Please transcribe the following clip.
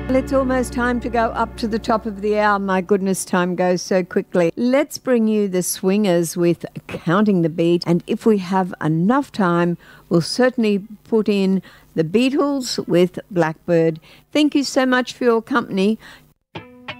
It's almost time to go up to the top of the hour. My goodness, time goes so quickly. Let's bring you the Swingers with Counting the Beat. And if we have enough time, we'll certainly put in the Beatles with Blackbird. Thank you so much for your company.